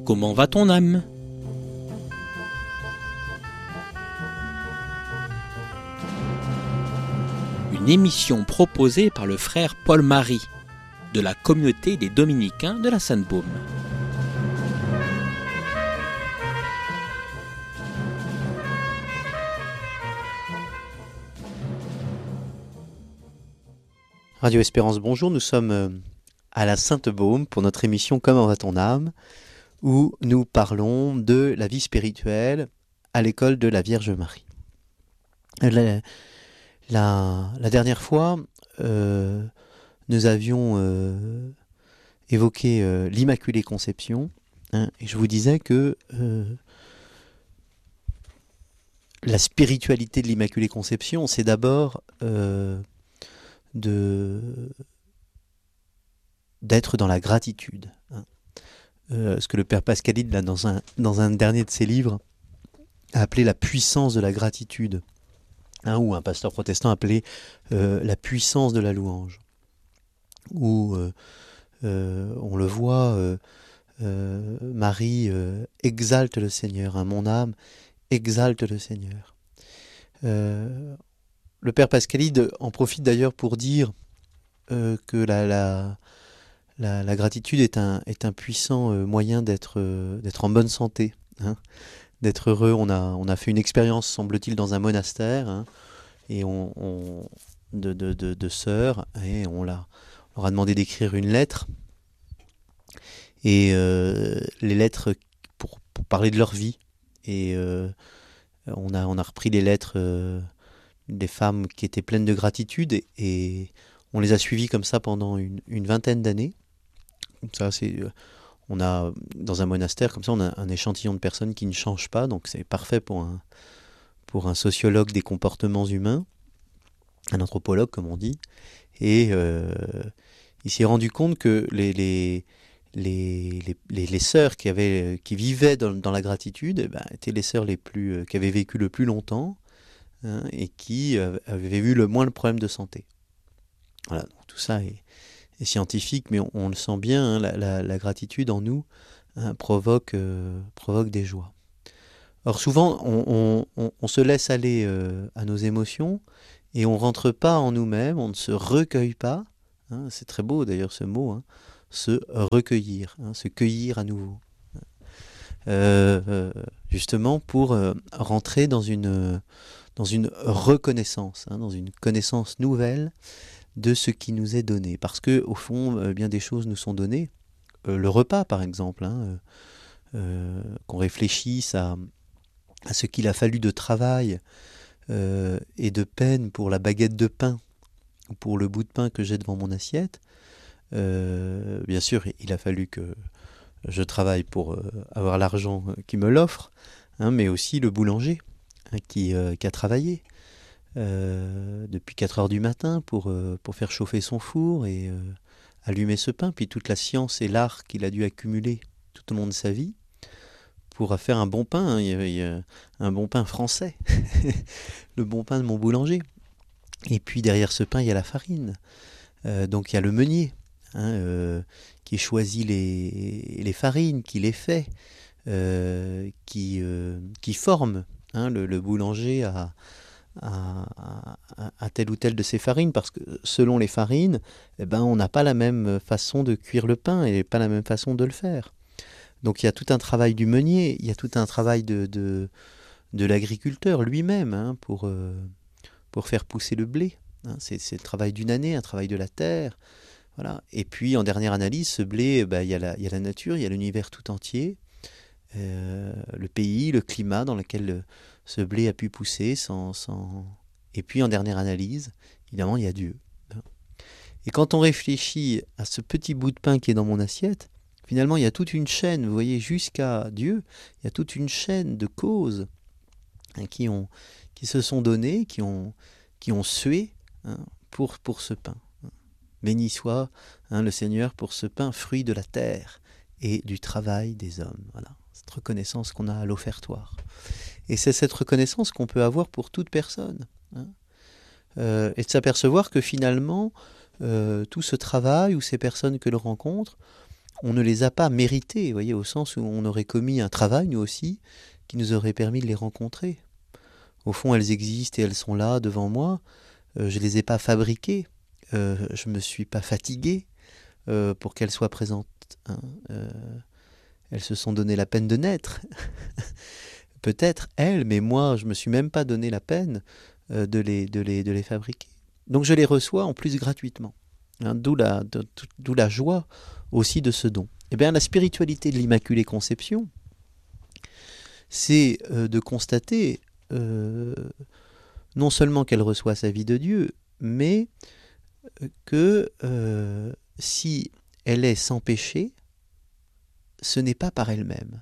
Comment va ton âme ? Une émission proposée par le frère Paul-Marie, de la communauté des Dominicains de la Sainte-Baume. Radio Espérance, bonjour, nous sommes à la Sainte-Baume pour notre émission Comment va ton âme, où nous parlons de la vie spirituelle à l'école de la Vierge Marie. La dernière fois, nous avions évoqué l'Immaculée Conception, et je vous disais que la spiritualité de l'Immaculée Conception, c'est d'abord d'être dans la gratitude. Ce que le Père Pascalide, là, dans un dernier de ses livres, a appelé la puissance de la gratitude, ou un pasteur protestant appelé la puissance de la louange, où on le voit, Marie exalte le Seigneur, mon âme exalte le Seigneur. Le Père Pascalide en profite d'ailleurs pour dire que la gratitude est un puissant moyen d'être en bonne santé, d'être heureux. On a fait une expérience, semble-t-il, dans un monastère, et de sœurs, et on leur a demandé d'écrire une lettre, et les lettres pour parler de leur vie, et on a repris les lettres des femmes qui étaient pleines de gratitude, et on les a suivies comme ça pendant une vingtaine d'années. Ça, on a, dans un monastère comme ça, on a un échantillon de personnes qui ne changent pas, donc c'est parfait pour un sociologue des comportements humains, un anthropologue comme on dit, et il s'est rendu compte que les sœurs qui vivaient dans la gratitude, étaient les sœurs qui avaient vécu le plus longtemps, et qui avaient vu le moins de problèmes de santé. Voilà, donc tout ça est scientifique, mais on le sent bien, la gratitude en nous provoque des joies. Or souvent, on se laisse aller à nos émotions, et on ne rentre pas en nous-mêmes, on ne se recueille pas, c'est très beau d'ailleurs ce mot, se recueillir, se cueillir à nouveau. Justement pour rentrer dans une reconnaissance, dans une connaissance nouvelle de ce qui nous est donné. Parce que au fond, bien des choses nous sont données. Le repas, par exemple, qu'on réfléchisse à ce qu'il a fallu de travail et de peine pour la baguette de pain, ou pour le bout de pain que j'ai devant mon assiette. Bien sûr, il a fallu que je travaille pour avoir l'argent qui me l'offre, mais aussi le boulanger qui a travaillé depuis 4 heures du matin pour faire chauffer son four et allumer ce pain, puis toute la science et l'art qu'il a dû accumuler tout au long de sa vie pour faire un bon pain, un bon pain français, le bon pain de mon boulanger. Et puis derrière ce pain, il y a la farine, donc il y a le meunier, qui choisit les farines, qui les fait, qui forme le boulanger à telle ou telle de ces farines, parce que selon les farines, on n'a pas la même façon de cuire le pain et pas la même façon de le faire. Donc il y a tout un travail du meunier, il y a tout un travail de l'agriculteur lui-même, pour faire pousser le blé. C'est le travail d'une année, un travail de la terre. Voilà. Et puis en dernière analyse, ce blé, il y a la nature, il y a l'univers tout entier, le pays, le climat dans lequel ce blé a pu pousser. Et puis en dernière analyse, évidemment, il y a Dieu. Et quand on réfléchit à ce petit bout de pain qui est dans mon assiette, finalement, il y a toute une chaîne, vous voyez, jusqu'à Dieu, il y a toute une chaîne de causes qui se sont données, qui ont sué pour ce pain. Béni soit le Seigneur pour ce pain, fruit de la terre et du travail des hommes. Voilà, cette reconnaissance qu'on a à l'offertoire. Et c'est cette reconnaissance qu'on peut avoir pour toute personne. Et de s'apercevoir que finalement, tout ce travail ou ces personnes que l'on rencontre on ne les a pas méritées, vous voyez, au sens où on aurait commis un travail, nous aussi, qui nous aurait permis de les rencontrer. Au fond, elles existent et elles sont là devant moi. Je ne les ai pas fabriquées. Je ne me suis pas fatigué pour qu'elles soient présentes. Hein. Elles se sont donné la peine de naître. Peut-être elles, mais moi, je ne me suis même pas donné la peine de les fabriquer. Donc je les reçois en plus gratuitement. Hein, d'où la joie aussi de ce don. Eh bien, la spiritualité de l'Immaculée Conception, c'est de constater non seulement qu'elle reçoit sa vie de Dieu, mais que si elle est sans péché, ce n'est pas par elle-même.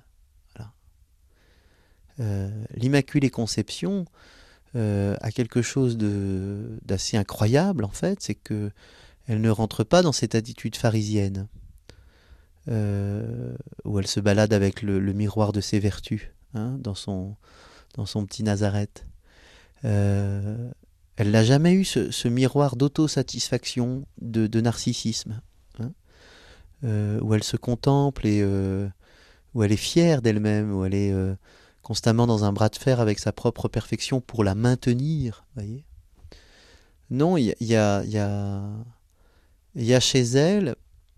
Voilà. L'Immaculée Conception a quelque chose d'assez incroyable, en fait, c'est que elle ne rentre pas dans cette attitude pharisienne, où elle se balade avec le miroir de ses vertus, hein, dans son petit Nazareth. Elle n'a jamais eu ce miroir d'autosatisfaction, de narcissisme, hein, où elle se contemple et où elle est fière d'elle-même, où elle est constamment dans un bras de fer avec sa propre perfection pour la maintenir, voyez. Non, il y a chez elle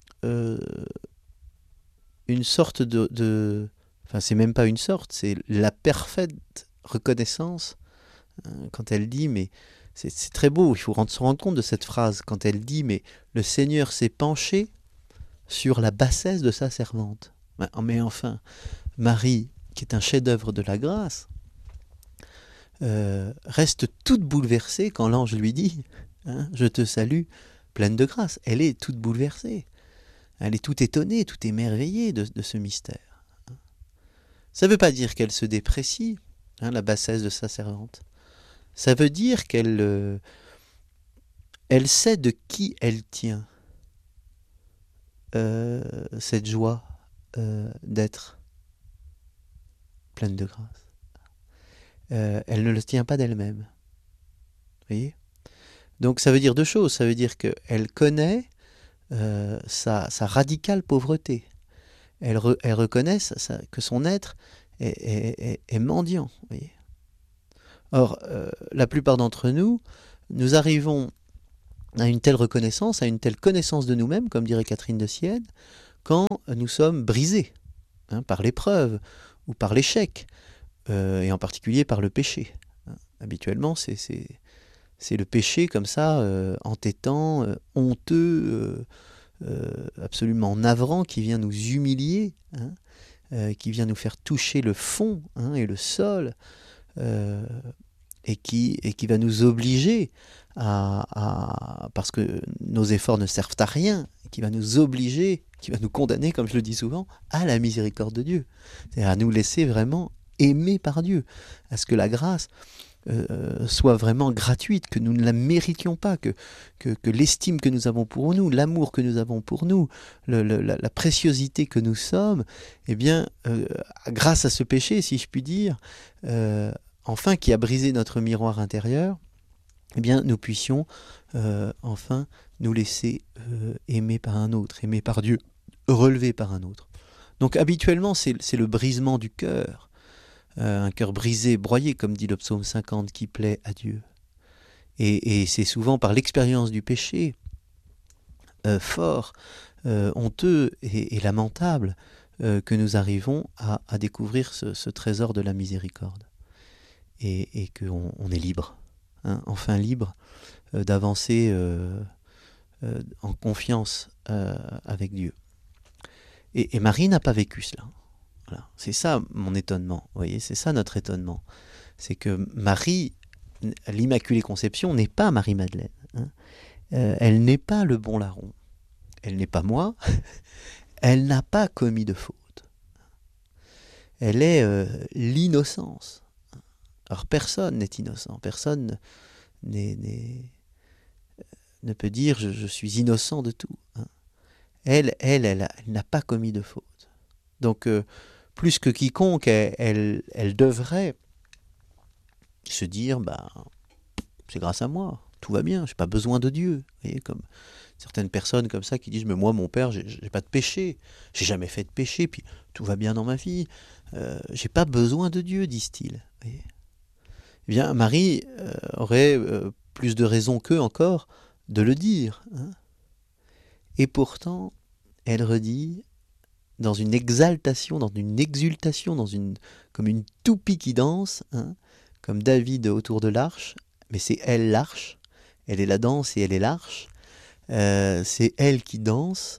une sorte enfin, c'est même pas une sorte, c'est la parfaite reconnaissance, hein, quand elle dit, mais c'est très beau, il faut se rendre compte de cette phrase, quand elle dit, mais le Seigneur s'est penché sur la bassesse de sa servante. Mais enfin, Marie, qui est un chef-d'œuvre de la grâce, reste toute bouleversée quand l'ange lui dit, hein, je te salue, pleine de grâce. Elle est toute bouleversée. Elle est toute étonnée, toute émerveillée de ce mystère. Ça ne veut pas dire qu'elle se déprécie, hein, la bassesse de sa servante. Ça veut dire qu'elle elle sait de qui elle tient cette joie d'être pleine de grâce. Elle ne le tient pas d'elle-même. Vous voyez ? Donc ça veut dire deux choses. Ça veut dire qu'elle connaît sa radicale pauvreté. Elle reconnaît que son être est mendiant. Vous voyez ? Or, la plupart d'entre nous, nous arrivons à une telle reconnaissance, à une telle connaissance de nous-mêmes, comme dirait Catherine de Sienne, quand nous sommes brisés, hein, par l'épreuve ou par l'échec, et en particulier par le péché. Habituellement, c'est le péché comme ça, entêtant, honteux, absolument navrant, qui vient nous humilier, hein, qui vient nous faire toucher le fond, hein, et le sol, et qui va nous obliger parce que nos efforts ne servent à rien, qui va nous obliger, qui va nous condamner, comme je le dis souvent, à la miséricorde de Dieu. C'est-à-dire à nous laisser vraiment aimer par Dieu, à ce que la grâce soit vraiment gratuite, que nous ne la méritions pas, que l'estime que nous avons pour nous, l'amour que nous avons pour nous, la préciosité que nous sommes, eh bien, grâce à ce péché, si je puis dire, enfin, qui a brisé notre miroir intérieur, eh bien, nous puissions enfin nous laisser aimer par un autre, aimer par Dieu, relever par un autre. Donc habituellement, c'est le brisement du cœur, un cœur brisé, broyé, comme dit le psaume 50, qui plaît à Dieu. Et c'est souvent par l'expérience du péché, fort, honteux et lamentable, que nous arrivons à découvrir ce trésor de la miséricorde. Et qu'on est libre, hein, enfin libre d'avancer en confiance avec Dieu. Et Marie n'a pas vécu cela. Voilà. C'est ça mon étonnement, vous voyez, c'est ça notre étonnement. C'est que Marie, l'Immaculée Conception, n'est pas Marie-Madeleine. Hein. Elle n'est pas le bon larron. Elle n'est pas moi. Elle n'a pas commis de faute. Elle est l'innocence. Alors personne n'est innocent, personne ne peut dire je suis innocent de tout. Hein. Elle n'a pas commis de faute. Donc plus que quiconque, elle devrait se dire c'est grâce à moi, tout va bien, je n'ai pas besoin de Dieu. Vous voyez, comme certaines personnes comme ça qui disent, mais moi, mon père, j'ai pas de péché, j'ai jamais fait de péché, puis tout va bien dans ma vie, j'ai pas besoin de Dieu, disent-ils. Voyez. Eh bien, Marie aurait plus de raisons qu'eux encore de le dire. Hein. Et pourtant, elle redit, dans une exaltation, dans une exultation, comme une toupie qui danse, hein, comme David autour de l'arche, mais c'est elle l'arche, elle est la danse et elle est l'arche, c'est elle qui danse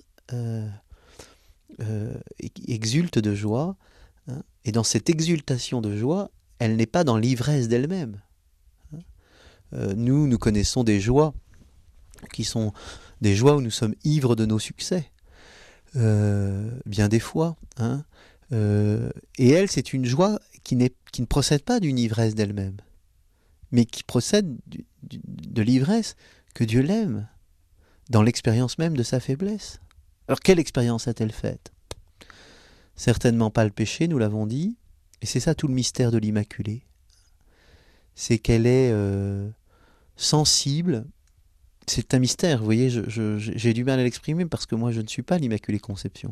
et qui exulte de joie, hein, et dans cette exultation de joie, elle n'est pas dans l'ivresse d'elle-même. Hein. Nous connaissons des joies qui sont des joies où nous sommes ivres de nos succès. Bien des fois. Hein. Et elle, c'est une joie qui ne procède pas d'une ivresse d'elle-même, mais qui procède de l'ivresse que Dieu l'aime, dans l'expérience même de sa faiblesse. Alors quelle expérience a-t-elle faite? Certainement pas le péché, nous l'avons dit, et c'est ça tout le mystère de l'Immaculée. C'est qu'elle est sensible. C'est un mystère, vous voyez, j'ai du mal à l'exprimer parce que moi je ne suis pas l'Immaculée Conception.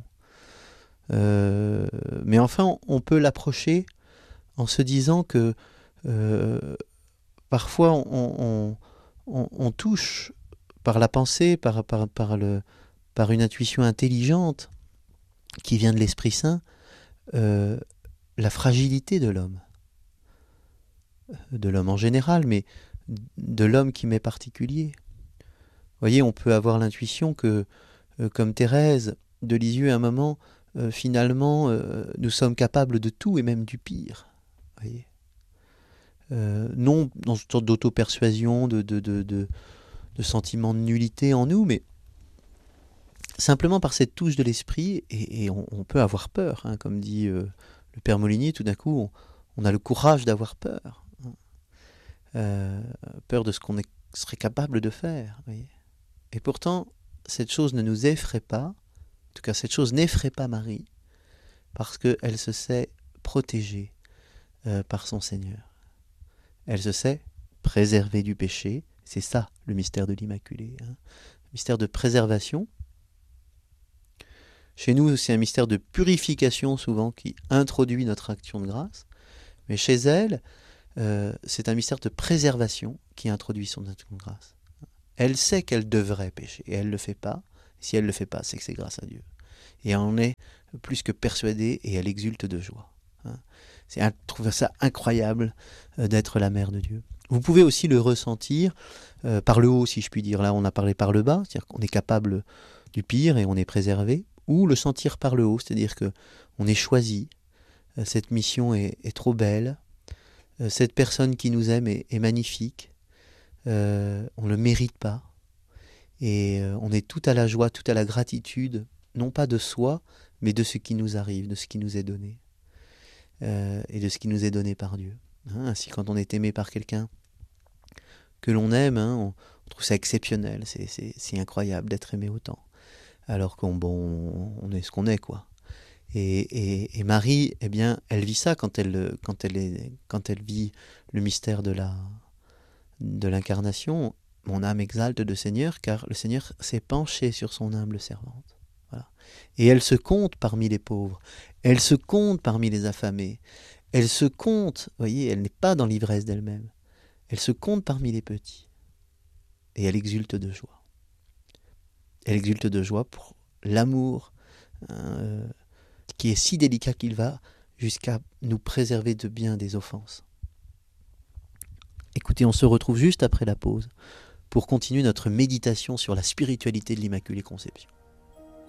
Mais enfin, on peut l'approcher en se disant que parfois on touche par la pensée, par une intuition intelligente qui vient de l'Esprit Saint, la fragilité de l'homme en général, mais de l'homme qui m'est particulier. Vous voyez, on peut avoir l'intuition que, comme Thérèse de Lisieux à un moment, finalement, nous sommes capables de tout et même du pire. Vous voyez, non dans une sorte d'auto-persuasion, de sentiment de nullité en nous, mais simplement par cette touche de l'esprit, et on peut avoir peur, hein, comme dit le Père Molinier, tout d'un coup, on a le courage d'avoir peur. Peur de ce qu'on serait capable de faire. Vous voyez. Et pourtant, cette chose ne nous effraie pas, en tout cas cette chose n'effraie pas Marie, parce qu'elle se sait protégée par son Seigneur. Elle se sait préservée du péché, c'est ça le mystère de l'Immaculée. Hein. Le mystère de préservation. Chez nous, c'est un mystère de purification souvent qui introduit notre action de grâce, mais chez elle, c'est un mystère de préservation qui introduit son action de grâce. Elle sait qu'elle devrait pécher et elle ne le fait pas. Si elle ne le fait pas, c'est que c'est grâce à Dieu. Et elle en est plus que persuadée et elle exulte de joie. Je trouve ça incroyable d'être la mère de Dieu. Vous pouvez aussi le ressentir par le haut, si je puis dire. Là, on a parlé par le bas, c'est-à-dire qu'on est capable du pire et on est préservé. Ou le sentir par le haut, c'est-à-dire qu'on est choisi. Cette mission est trop belle. Cette personne qui nous aime est magnifique. On ne le mérite pas. Et on est tout à la joie, tout à la gratitude, non pas de soi, mais de ce qui nous arrive, de ce qui nous est donné. Et de ce qui nous est donné par Dieu. Hein, ainsi, quand on est aimé par quelqu'un que l'on aime, hein, on trouve ça exceptionnel. C'est incroyable d'être aimé autant. Alors on est ce qu'on est, quoi. Et Marie, eh bien, elle vit ça quand elle vit le mystère de l'incarnation. Mon âme exalte le Seigneur, car le Seigneur s'est penché sur son humble servante. Voilà. Et elle se compte parmi les pauvres, elle se compte parmi les affamés, elle se compte, vous voyez, elle n'est pas dans l'ivresse d'elle-même, elle se compte parmi les petits. Et elle exulte de joie. Elle exulte de joie pour l'amour qui est si délicat qu'il va jusqu'à nous préserver de bien des offenses. Écoutez, on se retrouve juste après la pause pour continuer notre méditation sur la spiritualité de l'Immaculée Conception.